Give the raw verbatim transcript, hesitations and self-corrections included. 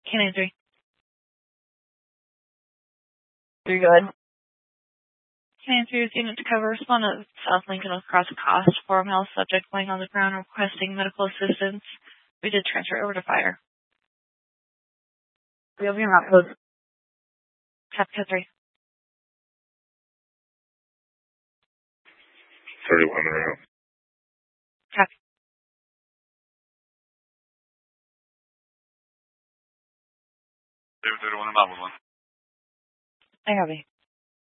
Canine three. You're good. Canine three is unit to cover. Respond to South Lincoln across cost. Four miles subject laying on the ground requesting medical assistance. We did transfer over to fire. We have your map code. Copy three. thirty-one around. Copy. David thirty-one and nine one one. I copy.